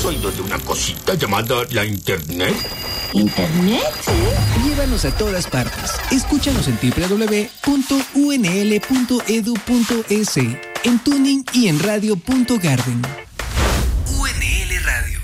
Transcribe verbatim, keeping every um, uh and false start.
¿Has oído de una cosita llamada la Internet? ¿Internet? ¿Sí? Llévanos a todas partes. Escúchanos en doble u doble u doble u punto u n l punto e d u punto e s, en Tuning y en radio punto garden.